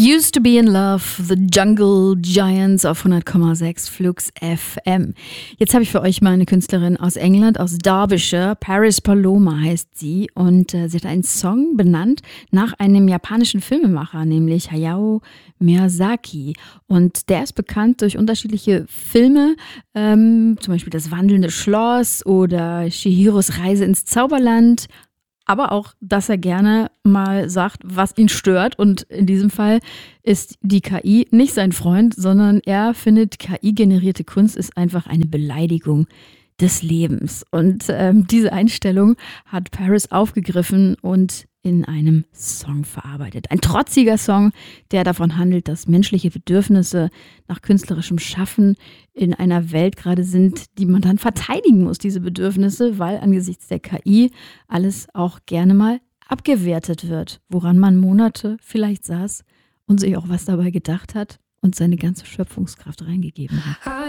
Used to be in love, The Jungle Giants auf 100,6 Flux FM. Jetzt habe ich für euch mal eine Künstlerin aus England, aus Derbyshire. Paris Paloma heißt sie und sie hat einen Song benannt nach einem japanischen Filmemacher, nämlich Hayao Miyazaki. Und der ist bekannt durch unterschiedliche Filme, zum Beispiel Das wandelnde Schloss oder Chihiros Reise ins Zauberland. Aber auch, dass er gerne mal sagt, was ihn stört. Und in diesem Fall ist die KI nicht sein Freund, sondern er findet, KI-generierte Kunst ist einfach eine Beleidigung des Lebens. Und diese Einstellung hat Paris aufgegriffen und in einem Song verarbeitet. Ein trotziger Song, der davon handelt, dass menschliche Bedürfnisse nach künstlerischem Schaffen in einer Welt gerade sind, die man dann verteidigen muss, diese Bedürfnisse, weil angesichts der KI alles auch gerne mal abgewertet wird, woran man Monate vielleicht saß und sich auch was dabei gedacht hat und seine ganze Schöpfungskraft reingegeben hat.